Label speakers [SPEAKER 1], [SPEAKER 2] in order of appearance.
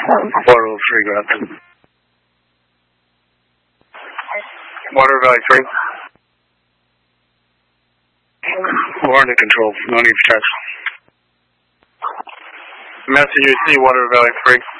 [SPEAKER 1] Water level 3, go ahead. Water Valley 3. We're under control. No need for text. Message UC, Water Valley 3.